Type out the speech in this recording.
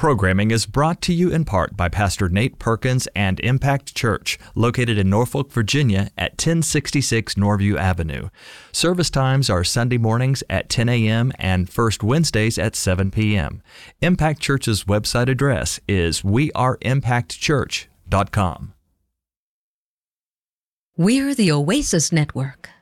programming is brought to you in part by Pastor Nate Perkins and Impact Church, located in Norfolk, Virginia at 1066 Norview Avenue. Service times are Sunday mornings at 10 a.m. and first Wednesdays at 7 p.m. Impact Church's website address is weareimpactchurch.com. We're the Oasis Network.